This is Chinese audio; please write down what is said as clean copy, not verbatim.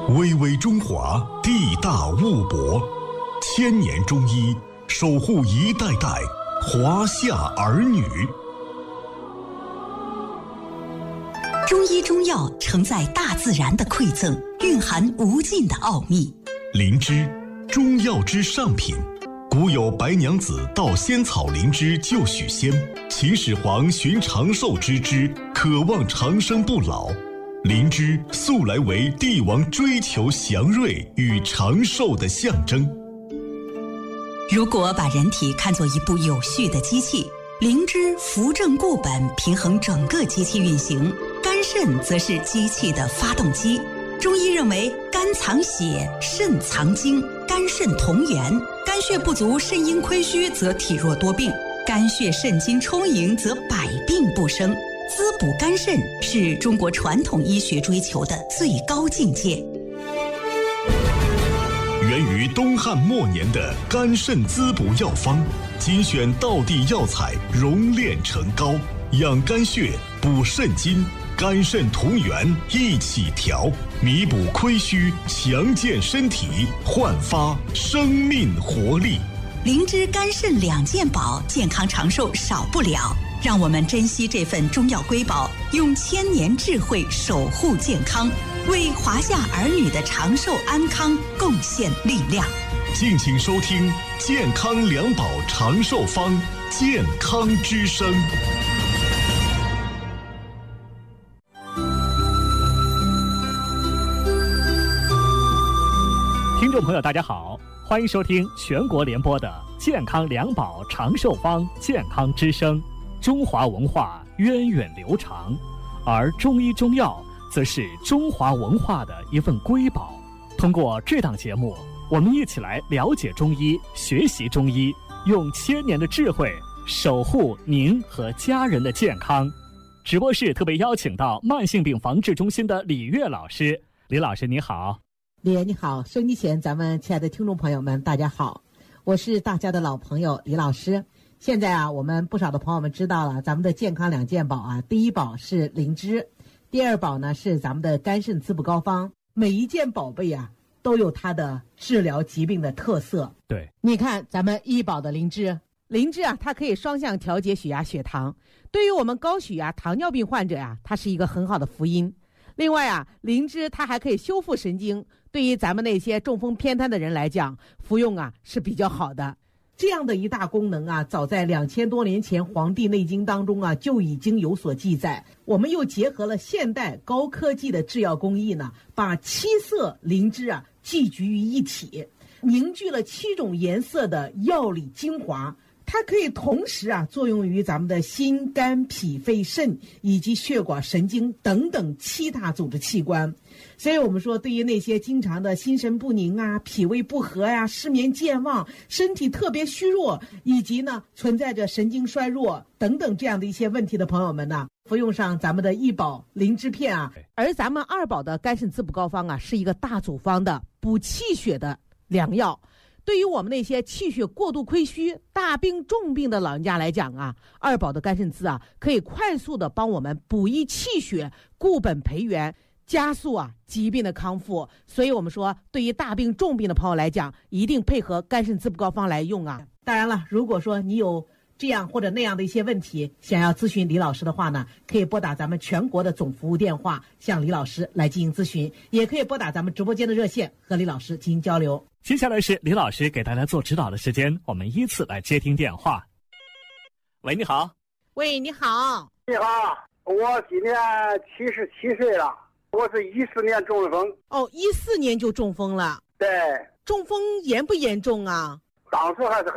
巍巍中华，地大物博，千年中医守护一代代华夏儿女。 中医中药承载大自然的馈赠，蕴含无尽的奥秘。 灵芝，中药之上品。古有白娘子盗仙草灵芝救许仙，秦始皇寻长寿之枝，渴望长生不老。灵芝素来为帝王追求祥瑞与长寿的象征。 如果把人体看作一部有序的机器，灵芝扶正固本，平衡整个机器运行；肝肾则是机器的发动机。中医认为，肝藏血，肾藏精，肝肾同源。肝血不足，肾阴亏虚，则体弱多病；肝血肾精充盈，则百病不生。滋补肝肾是中国传统医学追求的最高境界。 源于东汉末年的肝肾滋补药方，精选道地药材，熔炼成膏，养肝血，补肾精，肝肾同源一起调，弥补亏虚，强健身体，焕发生命活力。 灵芝肝肾两件宝，健康长寿少不了。让我们珍惜这份中药瑰宝，用千年智慧守护健康，为华夏儿女的长寿安康贡献力量。 敬请收听健康两宝长寿方，健康之声。 听众朋友大家好，欢迎收听全国联播的健康两宝长寿方，健康之声。中华文化源远流长，而中医中药则是中华文化的一份瑰宝。通过这档节目，我们一起来了解中医，学习中医，用千年的智慧守护您和家人的健康。直播室特别邀请到慢性病防治中心的李月老师。李老师你好。 李爷你好，收音机前咱们亲爱的听众朋友们大家好，我是大家的老朋友李老师。现在啊，我们不少的朋友们知道了咱们的健康两件宝啊，第一宝是灵芝，第二宝呢是咱们的肝肾滋补膏方。每一件宝贝啊，都有它的治疗疾病的特色。 对， 你看咱们一宝的灵芝，灵芝啊，它可以双向调节血压血糖，对于我们高血压糖尿病患者啊，它是一个很好的福音。另外啊，灵芝它还可以修复神经，对于咱们那些中风偏瘫的人来讲，服用啊是比较好的。这样的一大功能啊，早在2000多年前《黄帝内经》当中啊就已经有所记载。我们又结合了现代高科技的制药工艺呢，把7色灵芝啊聚集于一体，凝聚了7种颜色的药理精华。它可以同时啊作用于咱们的心、肝、脾、肺、肾以及血管、神经等等7大组织器官。所以我们说，对于那些经常的心神不宁啊、脾胃不和呀、失眠健忘、身体特别虚弱，以及呢存在着神经衰弱等等这样的一些问题的朋友们呢，服用上咱们的一宝灵芝片啊，而咱们二宝的肝肾滋补膏方啊，是一个大组方的补气血的良药。对于我们那些气血过度亏虚、大病重病的老人家来讲啊，二宝的肝肾滋啊，可以快速的帮我们补益气血，固本培元，加速啊疾病的康复。所以我们说，对于大病重病的朋友来讲，一定配合肝肾滋补膏方来用啊。当然了，如果说你有这样或者那样的一些问题，想要咨询李老师的话呢，可以拨打咱们全国的总服务电话向李老师来进行咨询，也可以拨打咱们直播间的热线和李老师进行交流。 接下来是李老师给大家做指导的时间，我们依次来接听电话。喂，你好。 喂，你好。 你好，我今年77岁了，我是14年中的风。 哦，14年就中风了。 对。 中风严不严重啊？ 当时还是很